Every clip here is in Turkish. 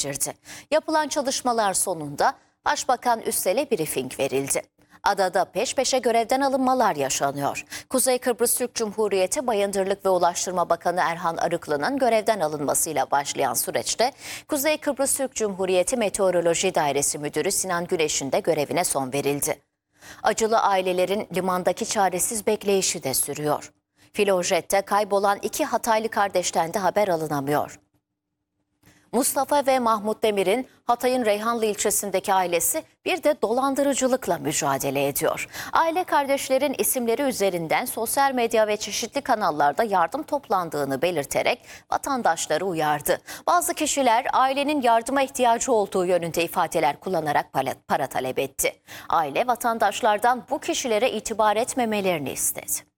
geçirdi. Yapılan çalışmalar sonunda Başbakan Üssel'e briefing verildi. Adada peş peşe görevden alınmalar yaşanıyor. Kuzey Kıbrıs Türk Cumhuriyeti Bayındırlık ve Ulaştırma Bakanı Erhan Arıklı'nın görevden alınmasıyla başlayan süreçte Kuzey Kıbrıs Türk Cumhuriyeti Meteoroloji Dairesi Müdürü Sinan Güneş'in de görevine son verildi. Acılı ailelerin limandaki çaresiz bekleyişi de sürüyor. Filojet'te kaybolan 2 Hataylı kardeşten de haber alınamıyor. Mustafa ve Mahmut Demir'in Hatay'ın Reyhanlı ilçesindeki ailesi bir de dolandırıcılıkla mücadele ediyor. Aile kardeşlerin isimleri üzerinden sosyal medya ve çeşitli kanallarda yardım toplandığını belirterek vatandaşları uyardı. Bazı kişiler ailenin yardıma ihtiyacı olduğu yönünde ifadeler kullanarak para talep etti. Aile vatandaşlardan bu kişilere itibar etmemelerini istedi.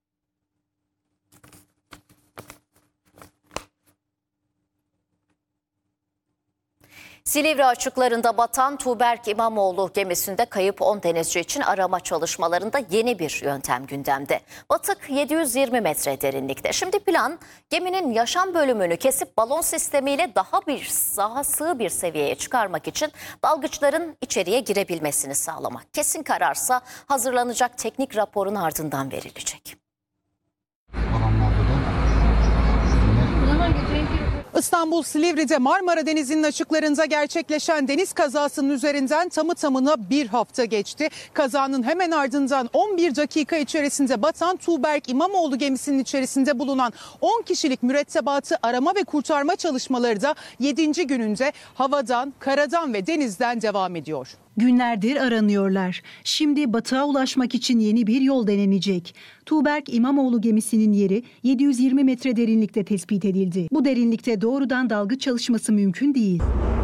Silivri açıklarında batan Tuğberk İmamoğlu gemisinde kayıp 10 denizci için arama çalışmalarında yeni bir yöntem gündemde. Batık 720 metre derinlikte. Şimdi plan geminin yaşam bölümünü kesip balon sistemiyle daha sığ bir seviyeye çıkarmak için dalgıçların içeriye girebilmesini sağlamak. Kesin kararsa hazırlanacak teknik raporun ardından verilecek. İstanbul Silivri'de Marmara Denizi'nin açıklarında gerçekleşen deniz kazasının üzerinden tamı tamına bir hafta geçti. Kazanın hemen ardından 11 dakika içerisinde batan Tuğberk İmamoğlu gemisinin içerisinde bulunan 10 kişilik mürettebatı arama ve kurtarma çalışmaları da 7. gününde havadan, karadan ve denizden devam ediyor. Günlerdir aranıyorlar. Şimdi batığa ulaşmak için yeni bir yol denenecek. Tuğberk İmamoğlu gemisinin yeri 720 metre derinlikte tespit edildi. Bu derinlikte doğrudan dalgıç çalışması mümkün değil.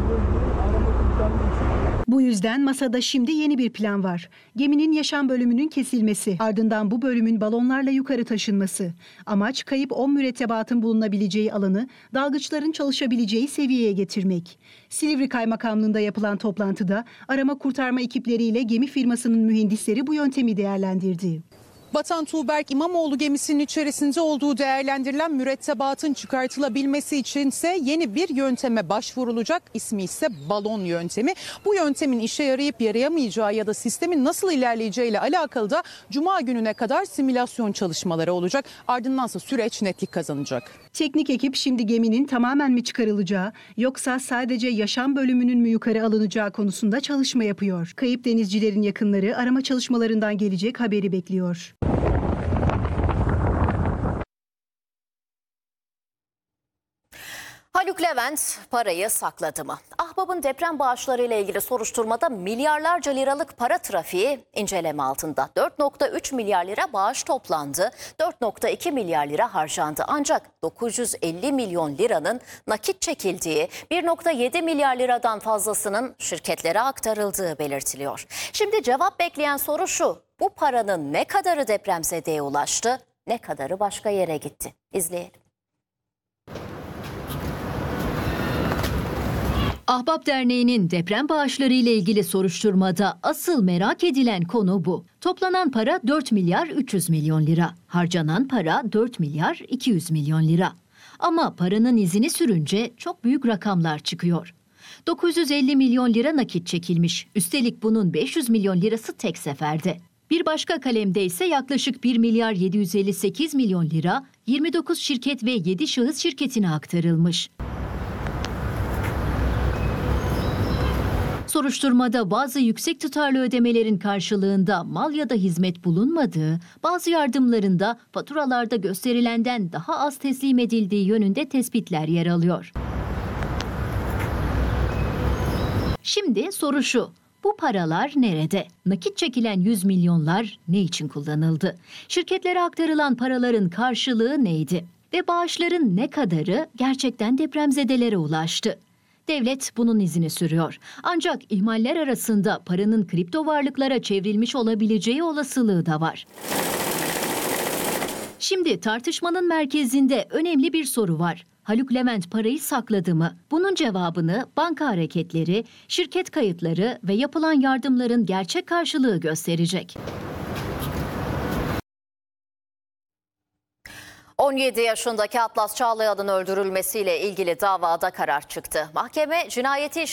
Bu yüzden masada şimdi yeni bir plan var. Geminin yaşam bölümünün kesilmesi, ardından bu bölümün balonlarla yukarı taşınması. Amaç kayıp 10 mürettebatın bulunabileceği alanı dalgıçların çalışabileceği seviyeye getirmek. Silivri Kaymakamlığı'nda yapılan toplantıda arama kurtarma ekipleriyle gemi firmasının mühendisleri bu yöntemi değerlendirdi. Batan Tuğberk İmamoğlu gemisinin içerisinde olduğu değerlendirilen mürettebatın çıkartılabilmesi içinse yeni bir yönteme başvurulacak. İsmi ise balon yöntemi. Bu yöntemin işe yarayıp yarayamayacağı ya da sistemin nasıl ilerleyeceğiyle alakalı da Cuma gününe kadar simülasyon çalışmaları olacak. Ardındansa süreç netlik kazanacak. Teknik ekip şimdi geminin tamamen mi çıkarılacağı yoksa sadece yaşam bölümünün mü yukarı alınacağı konusunda çalışma yapıyor. Kayıp denizcilerin yakınları arama çalışmalarından gelecek haberi bekliyor. Haluk Levent parayı sakladı mı? Ahbap'ın deprem bağışlarıyla ilgili soruşturmada milyarlarca liralık para trafiği inceleme altında. 4,3 milyar lira bağış toplandı, 4,2 milyar lira harcandı. Ancak 950 milyon liranın nakit çekildiği, 1,7 milyar liradan fazlasının şirketlere aktarıldığı belirtiliyor. Şimdi cevap bekleyen soru şu: bu paranın ne kadarı depremzedeye ulaştı, ne kadarı başka yere gitti? İzleyelim. Ahbap Derneği'nin deprem bağışları ile ilgili soruşturmada asıl merak edilen konu bu. Toplanan para 4 milyar 300 milyon lira. Harcanan para 4 milyar 200 milyon lira. Ama paranın izini sürünce çok büyük rakamlar çıkıyor. 950 milyon lira nakit çekilmiş. Üstelik bunun 500 milyon lirası tek seferde. Bir başka kalemde ise yaklaşık 1 milyar 758 milyon lira 29 şirket ve 7 şahıs şirketine aktarılmış. Soruşturmada bazı yüksek tutarlı ödemelerin karşılığında mal ya da hizmet bulunmadığı, bazı yardımlarında faturalarda gösterilenden daha az teslim edildiği yönünde tespitler yer alıyor. Şimdi soru şu: bu paralar nerede? Nakit çekilen 100 milyonlar ne için kullanıldı? Şirketlere aktarılan paraların karşılığı neydi? Ve bağışların ne kadarı gerçekten depremzedelere ulaştı? Devlet bunun izini sürüyor. Ancak ihmaller arasında paranın kripto varlıklara çevrilmiş olabileceği olasılığı da var. Şimdi tartışmanın merkezinde önemli bir soru var. Haluk Levent parayı sakladı mı? Bunun cevabını banka hareketleri, şirket kayıtları ve yapılan yardımların gerçek karşılığı gösterecek. 17 yaşındaki Atlas Çağlayan'ın öldürülmesiyle ilgili davada karar çıktı. Mahkeme cinayeti